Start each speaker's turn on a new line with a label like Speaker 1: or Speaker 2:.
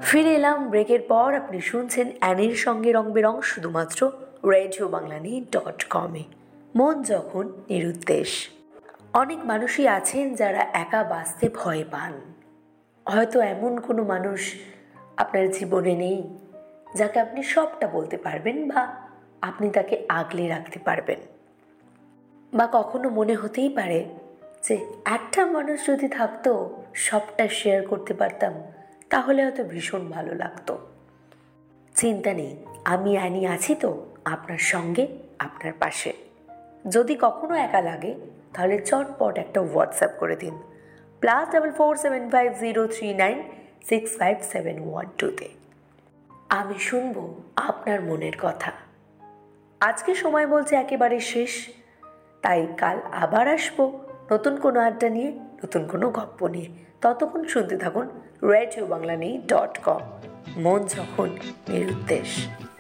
Speaker 1: ফিরে এলাম ব্রেকের পর। আপনি শুনছেন অ্যানির সঙ্গে রং বেরং, শুধুমাত্র রেডিও বাংলানি.com-এ। মন যখন নিরুদ্দেশ। অনেক মানুষই আছেন যারা একা বাঁচতে ভয় পান। হয়তো এমন কোনো মানুষ আপনার জীবনে নেই যাকে আপনি সবটা বলতে পারবেন বা আপনি তাকে আগলে রাখতে পারবেন। বা কখনো মনে হতেই পারে যে একটা মানুষ যদি থাকতো, সবটা শেয়ার করতে পারতাম, তাহলে হয়তো ভীষণ ভালো লাগতো। চিন্তা নেই, আমি অ্যানি আছি তো আপনার সঙ্গে, আপনার পাশে। যদি কখনো একা লাগে তাহলে চটপট একটা হোয়াটসঅ্যাপ করে দিন +447503965712-তে। আমি শুনবো আপনার মনের কথা। আজকে সময় বলছে একেবারে শেষ, তাই কাল আবার আসবো নতুন কোনো আড্ডা নিয়ে, নতুন কোনো গল্প নিয়ে। ততক্ষণ শুনতে থাকুন রেডিও বাংলানি.com, মন যখন নিরুদ্দেশ।